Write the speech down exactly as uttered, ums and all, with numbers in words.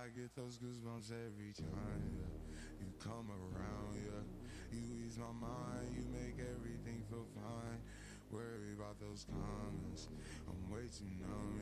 I get those goosebumps every time, yeah. You come around, yeah. You ease my mind, you make everything feel fine. Worry about those comments, I'm way too numb.